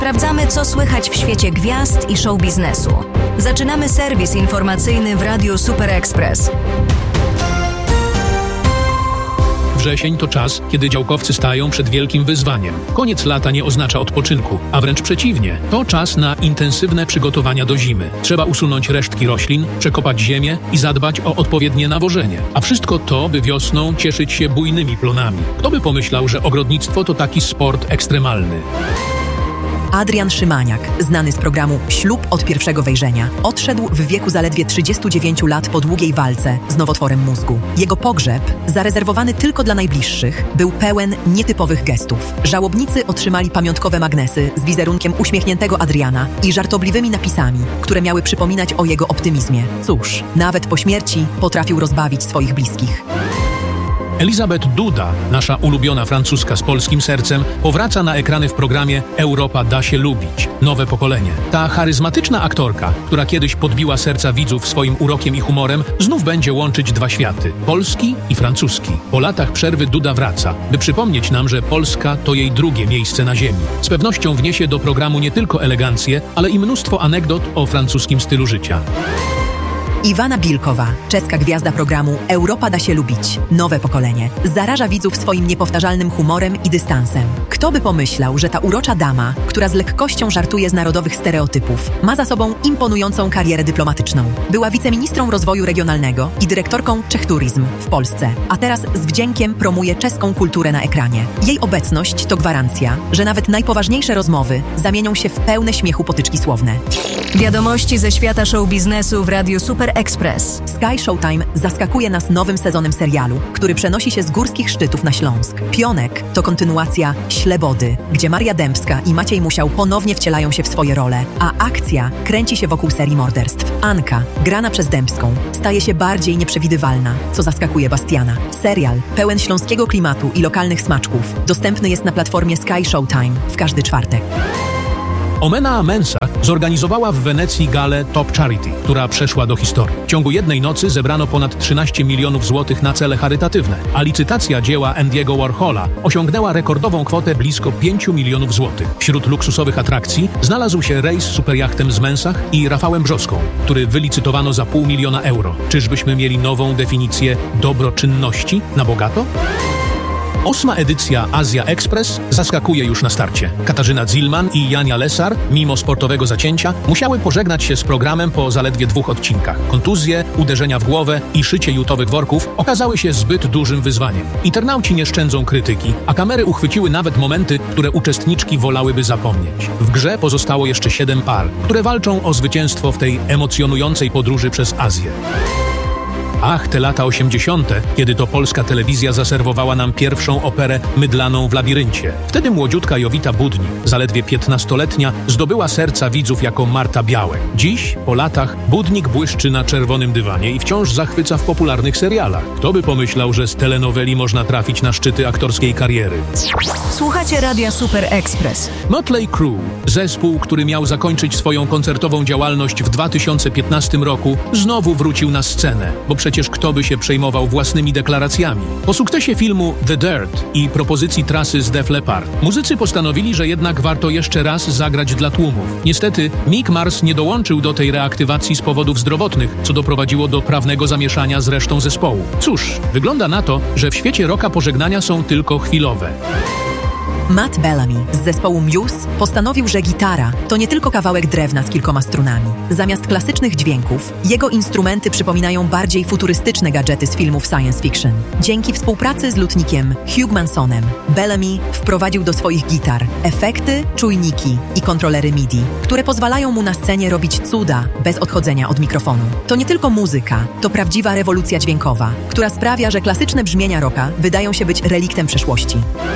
Sprawdzamy, co słychać w świecie gwiazd i show biznesu. Zaczynamy serwis informacyjny w Radiu Super Express. Wrzesień to czas, kiedy działkowcy stają przed wielkim wyzwaniem. Koniec lata nie oznacza odpoczynku, a wręcz przeciwnie. To czas na intensywne przygotowania do zimy. Trzeba usunąć resztki roślin, przekopać ziemię i zadbać o odpowiednie nawożenie. A wszystko to, by wiosną cieszyć się bujnymi plonami. Kto by pomyślał, że ogrodnictwo to taki sport ekstremalny? Adrian Szymaniak, znany z programu Ślub od pierwszego wejrzenia, odszedł w wieku zaledwie 39 lat po długiej walce z nowotworem mózgu. Jego pogrzeb, zarezerwowany tylko dla najbliższych, był pełen nietypowych gestów. Żałobnicy otrzymali pamiątkowe magnesy z wizerunkiem uśmiechniętego Adriana i żartobliwymi napisami, które miały przypominać o jego optymizmie. Cóż, nawet po śmierci potrafił rozbawić swoich bliskich. Elizabeth Duda, nasza ulubiona francuska z polskim sercem, powraca na ekrany w programie Europa da się lubić. Nowe pokolenie. Ta charyzmatyczna aktorka, która kiedyś podbiła serca widzów swoim urokiem i humorem, znów będzie łączyć dwa światy, polski i francuski. Po latach przerwy Duda wraca, by przypomnieć nam, że Polska to jej drugie miejsce na ziemi. Z pewnością wniesie do programu nie tylko elegancję, ale i mnóstwo anegdot o francuskim stylu życia. Iwana Bilkowa, czeska gwiazda programu Europa da się lubić. Nowe pokolenie. Zaraża widzów swoim niepowtarzalnym humorem i dystansem. Kto by pomyślał, że ta urocza dama, która z lekkością żartuje z narodowych stereotypów, ma za sobą imponującą karierę dyplomatyczną. Była wiceministrą rozwoju regionalnego i dyrektorką Czech Tourism w Polsce, a teraz z wdziękiem promuje czeską kulturę na ekranie. Jej obecność to gwarancja, że nawet najpoważniejsze rozmowy zamienią się w pełne śmiechu potyczki słowne. Wiadomości ze świata show biznesu w Radiu Super Express. Sky Showtime zaskakuje nas nowym sezonem serialu, który przenosi się z górskich szczytów na Śląsk. Pionek to kontynuacja Ślebody, gdzie Maria Dębska i Maciej Musiał ponownie wcielają się w swoje role, a akcja kręci się wokół serii morderstw. Anka, grana przez Dębską, staje się bardziej nieprzewidywalna, co zaskakuje Bastiana. Serial, pełen śląskiego klimatu i lokalnych smaczków, dostępny jest na platformie Sky Showtime w każdy czwartek. Omena Mensa zorganizowała w Wenecji galę Top Charity, która przeszła do historii. W ciągu jednej nocy zebrano ponad 13 milionów złotych na cele charytatywne, a licytacja dzieła Andiego Warhola osiągnęła rekordową kwotę blisko 5 milionów złotych. Wśród luksusowych atrakcji znalazł się rejs superjachtem z Mensach i Rafałem Brzoską, który wylicytowano za 500 000 euro. Czyżbyśmy mieli nową definicję dobroczynności na bogato? 8. edycja Azja Express zaskakuje już na starcie. Katarzyna Zillman i Jania Lesar, mimo sportowego zacięcia, musiały pożegnać się z programem po zaledwie 2 odcinkach. Kontuzje, uderzenia w głowę i szycie jutowych worków okazały się zbyt dużym wyzwaniem. Internauci nie szczędzą krytyki, a kamery uchwyciły nawet momenty, które uczestniczki wolałyby zapomnieć. W grze pozostało jeszcze 7 par, które walczą o zwycięstwo w tej emocjonującej podróży przez Azję. Ach, te lata 80., kiedy to polska telewizja zaserwowała nam pierwszą operę Mydlaną w labiryncie. Wtedy młodziutka Jowita Budnik, zaledwie 15-letnia, zdobyła serca widzów jako Marta Białek. Dziś, po latach, Budnik błyszczy na czerwonym dywanie i wciąż zachwyca w popularnych serialach. Kto by pomyślał, że z telenoweli można trafić na szczyty aktorskiej kariery? Słuchacie Radia Super Express. Motley Crue, zespół, który miał zakończyć swoją koncertową działalność w 2015 roku, znowu wrócił na scenę, bo przecież kto by się przejmował własnymi deklaracjami. Po sukcesie filmu The Dirt i propozycji trasy z Def Leppard, muzycy postanowili, że jednak warto jeszcze raz zagrać dla tłumów. Niestety, Mick Mars nie dołączył do tej reaktywacji z powodów zdrowotnych, co doprowadziło do prawnego zamieszania z resztą zespołu. Cóż, wygląda na to, że w świecie rocka pożegnania są tylko chwilowe. Matt Bellamy z zespołu Muse postanowił, że gitara to nie tylko kawałek drewna z kilkoma strunami. Zamiast klasycznych dźwięków, jego instrumenty przypominają bardziej futurystyczne gadżety z filmów science fiction. Dzięki współpracy z lutnikiem Hugh Mansonem, Bellamy wprowadził do swoich gitar efekty, czujniki i kontrolery MIDI, które pozwalają mu na scenie robić cuda bez odchodzenia od mikrofonu. To nie tylko muzyka, to prawdziwa rewolucja dźwiękowa, która sprawia, że klasyczne brzmienia rocka wydają się być reliktem przeszłości.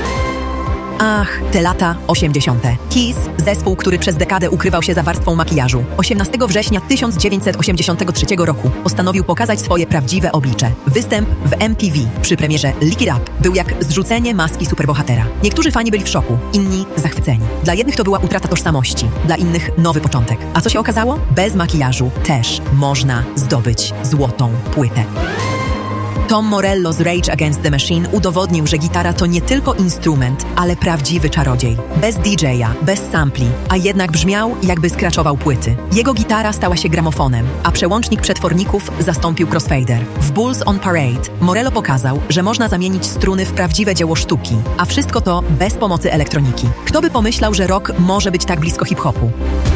Ach, te lata 80. Kiss, zespół, który przez dekadę ukrywał się za warstwą makijażu, 18 września 1983 roku postanowił pokazać swoje prawdziwe oblicze. Występ w MTV przy premierze Lick It Up był jak zrzucenie maski superbohatera. Niektórzy fani byli w szoku, inni zachwyceni. Dla jednych to była utrata tożsamości, dla innych nowy początek. A co się okazało? Bez makijażu też można zdobyć złotą płytę. Tom Morello z Rage Against the Machine udowodnił, że gitara to nie tylko instrument, ale prawdziwy czarodziej. Bez DJ-a, bez sampli, a jednak brzmiał, jakby skraczował płyty. Jego gitara stała się gramofonem, a przełącznik przetworników zastąpił crossfader. W Bulls on Parade Morello pokazał, że można zamienić struny w prawdziwe dzieło sztuki, a wszystko to bez pomocy elektroniki. Kto by pomyślał, że rock może być tak blisko hip-hopu?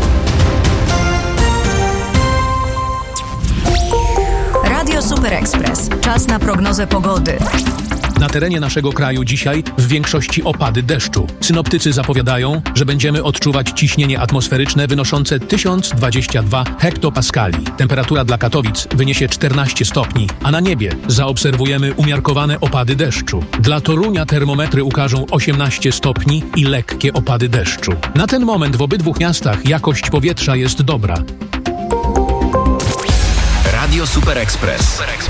Radio Super Express. Czas na prognozę pogody. Na terenie naszego kraju dzisiaj w większości opady deszczu. Synoptycy zapowiadają, że będziemy odczuwać ciśnienie atmosferyczne wynoszące 1022 hektopaskali. Temperatura dla Katowic wyniesie 14 stopni, a na niebie zaobserwujemy umiarkowane opady deszczu. Dla Torunia termometry ukażą 18 stopni i lekkie opady deszczu. Na ten moment w obydwu miastach jakość powietrza jest dobra. Radio Super Express.